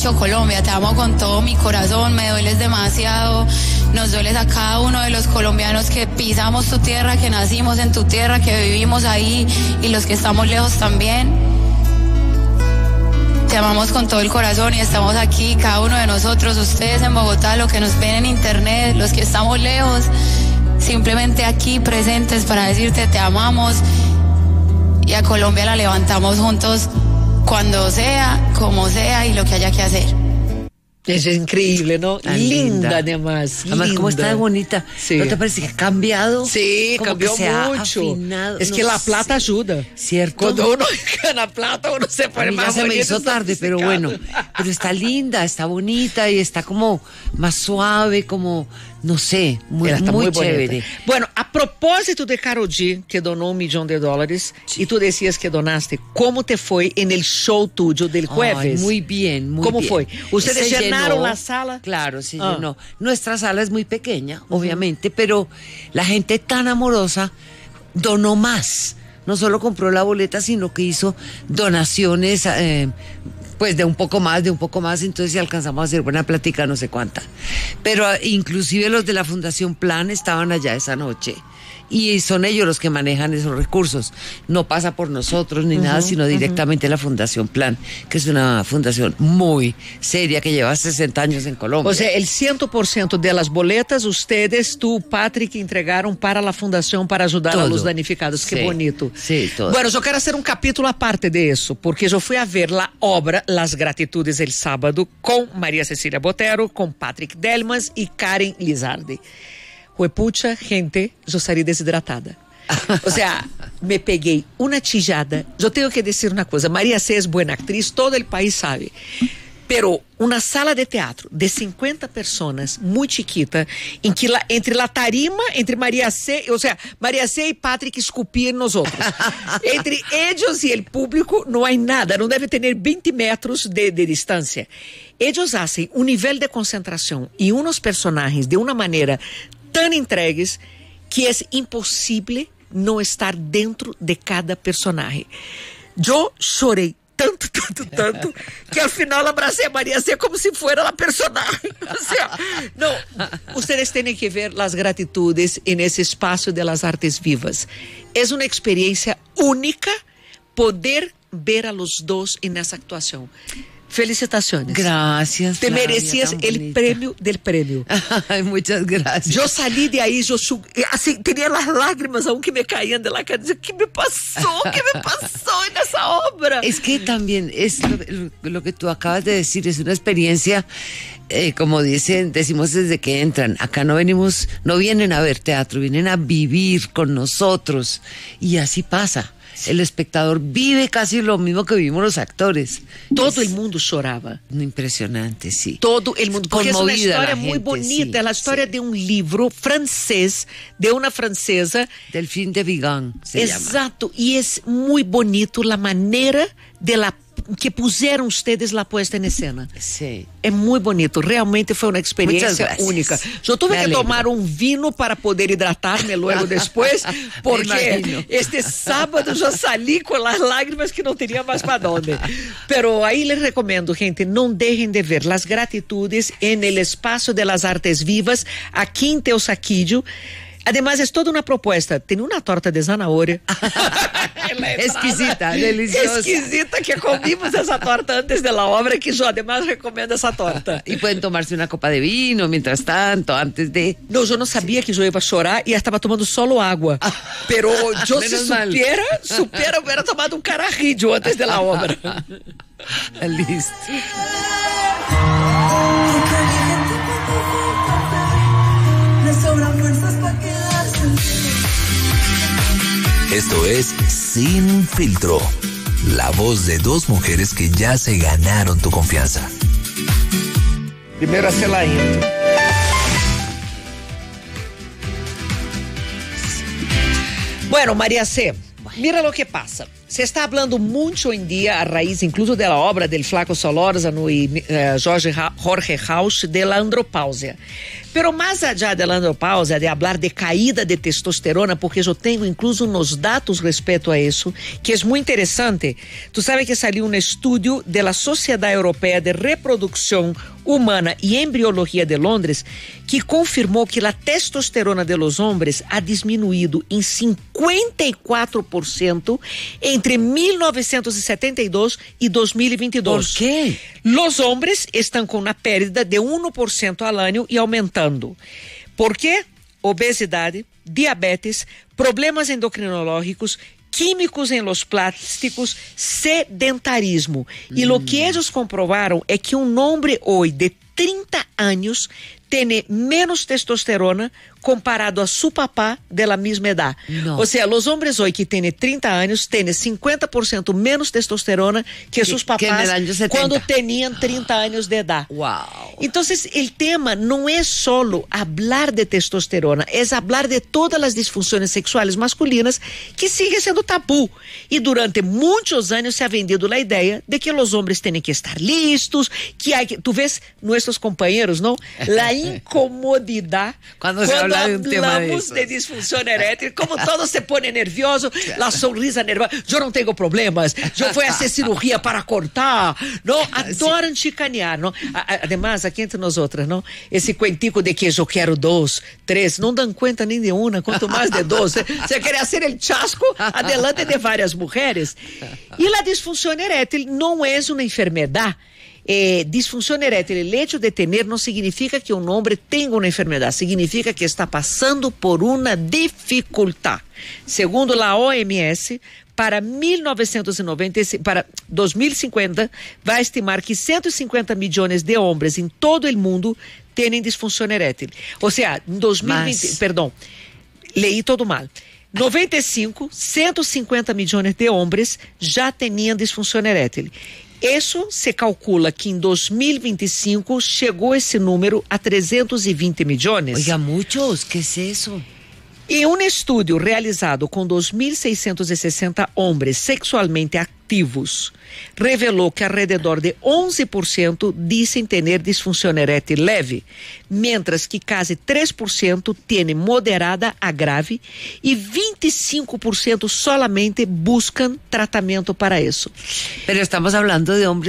mucho, Colombia, te amo con todo mi corazón, me dueles demasiado, nos dueles a cada uno de los colombianos que pisamos tu tierra, que nacimos en tu tierra, que vivimos ahí y los que estamos lejos también. Te amamos con todo el corazón y estamos aquí, cada uno de nosotros, ustedes en Bogotá, los que nos ven en internet, los que estamos lejos, simplemente aquí presentes para decirte te amamos y a Colombia la levantamos juntos cuando sea, como sea y lo que haya que hacer. Es increíble, ¿no? Linda además. Además, linda. cómo está de bonita. Sí. ¿No te parece que ha cambiado? Sí, como cambió que se ha mucho. afinado, Es no que la sé. plata ayuda. ¿Cierto? Cuando uno gana plata, uno se A pone mí ya más se me bonito, hizo tarde, pero bueno. Pero está linda, está bonita y está como más suave, como, no sé, muy, Ela está muy bonita. chévere. Bueno, a propósito de Karol G, que donó $1 millón, y tú decías que donaste, ¿cómo te fue en el show tuyo del jueves? Ay, muy bien, muy ¿Cómo bien. fue? ¿Ustedes Se llenaron llenó, la sala? Claro, se Ah. llenó. Nuestra sala es muy pequeña, obviamente, pero la gente tan amorosa donó más. No solo compró la boleta, sino que hizo donaciones, pues de un poco más, entonces si alcanzamos a hacer buena plática, no sé cuánta. Pero inclusive los de la Fundación Plan estaban allá esa noche. Y son ellos los que manejan esos recursos. No pasa por nosotros ni nada, sino directamente la Fundación Plan, que es una fundación muy seria que lleva 60 años en Colombia. O sea, el 100% de las boletas, ustedes, tú, Patrick, entregaron para la fundación para ayudar a Todo. los damnificados. Qué Sí, bonito. sí, todo. Bueno, yo quiero hacer un capítulo aparte de eso, porque yo fui a ver la obra Las Gratitudes el sábado con María Cecilia Botero, con Patrick Delmas y Karen Lizardi. Huepucha, gente, yo salí deshidratada. O sea, me pegué una chillada. Yo tengo que decir una cosa, María C es buena actriz, todo el país sabe. Pero una sala de teatro de 50 personas, muy chiquita, en que entre la tarima, entre María C, o sea, María C y Patrick escupían nosotros. Entre ellos y el público no hay nada, no debe tener 20 metros de distancia. Ellos hacen un nivel de concentración y unos personajes de una manera tan entregues que es imposible no estar dentro de cada personaje. Yo lloré tanto, que al final abracé a María C como si fuera la personaje. O sea, no, ustedes tienen que ver Las Gratitudes en ese espacio de las artes vivas. Es una experiencia única poder ver a los dos en esa actuación. Felicitaciones. Gracias. Te Flavia, merecías tan el bonita. premio del premio. Ay, muchas gracias. Yo salí de ahí, así, tenía las lágrimas aún que me caían de la cara. ¿Qué me pasó? ¿Qué me pasó en esa obra? Es que también es lo que tú acabas de decir, es una experiencia, como decimos desde que entran. Acá no vienen a ver teatro, vienen a vivir con nosotros. Y así pasa. El espectador vive casi lo mismo que vivimos los actores. Todo el mundo lloraba. Impresionante, sí. Todo el mundo. Porque es una Conmovida historia la muy gente, bonita. sí, Es la historia de un libro francés, de una francesa. Delphine de Vigan se llama. Exacto. Y es muy bonito la manera que pusieron ustedes la puesta en escena. Sí. É muito bonito, realmente foi uma experiência única. Eu tuve que tomar um vinho para poder hidratar-me logo depois, porque este sábado eu salí com as lágrimas que não teria mais para onde. Pero aí les recomendo, gente, não deixem de ver Las Gratitudes en el Espacio de las Artes Vivas, aqui em Teusaquillo. Además, es toda una propuesta. Tiene una torta de zanahoria. Exquisita, deliciosa. Exquisita, que comimos esa torta antes de la obra, que yo además recomiendo esa torta. Y pueden tomarse una copa de vino mientras tanto, antes de... No, yo no sabía que yo iba a llorar y estaba tomando solo agua. Pero yo si supiera, hubiera tomado un carajillo antes de la obra. Listo. Esto es Sin Filtro, la voz de dos mujeres que ya se ganaron tu confianza. Primero hacia la intro. Bueno, María C, mira lo que pasa. se está hablando mucho hoy en día, a raíz incluso de la obra del Flaco Solórzano y Jorge Rauch, de la andropausia. Pero más allá de la andropausia, de hablar de caída de testosterona, porque yo tengo incluso unos datos respecto a eso, que es muy interesante. Tú sabes que salió un estudio de la Sociedad Europea de Reproducción Humana y Embriología de Londres, que confirmou que a testosterona de los hombres ha disminuído em 54% entre 1972 e 2022. ¿Por quê? Los hombres estão com uma perda de 1% ao ano e aumentando. Por quê? Obesidade, diabetes, problemas endocrinológicos, químicos em los plásticos, sedentarismo. E o que eles comprovaram é que um homem hoje de 30 anos tem menos testosterona comparado a su papá de la misma edad. No. O sea, los hombres hoy que tienen 30 años tienen 50% menos testosterona que sus papás cuando tenían 30 años de edad. Wow. Entonces, el tema no es solo hablar de testosterona, es hablar de todas las disfunciones sexuales masculinas que sigue siendo tabú. Y durante muchos años se ha vendido la idea de que los hombres tienen que estar listos, que hay que... Tú ves nuestros compañeros, ¿no? La incomodidad cuando se habla de un tema de disfunción erétil, como todo se pone nervioso, la sonrisa nerviosa, yo no tengo problemas, yo fui a hacer cirugía para cortar, ¿no? Adoran chicanear, ¿no? Además, aquí entre nosotras, ¿no? Ese cuentico de que yo quiero 2, 3, no dan cuenta ni de una, cuanto más de 2. Se quiere hacer el chasco adelante de varias mujeres. Y la disfunción erétil no es una enfermedad. Disfunción erétil, el hecho de tener no significa que un hombre tenga una enfermedad, significa que está pasando por una dificultad. Segundo la OMS, para 2050, vai estimar que 150 milhões de homens em todo o mundo têm disfunção erétil. Ou seja, em 2020, perdão, leí todo mal. 150 milhões de homens já tinham disfunção erétil. Isso se calcula que em 2025 chegou esse número a 320 milhões. Oiga, muitos, que é isso? E um estudo realizado com 2.660 homens sexualmente ativos revelou que alrededor de 11% dizem ter disfunção erétil leve, mientras que quase 3% têm moderada a grave e 25% solamente buscam tratamento para isso. Pero estamos hablando de hombres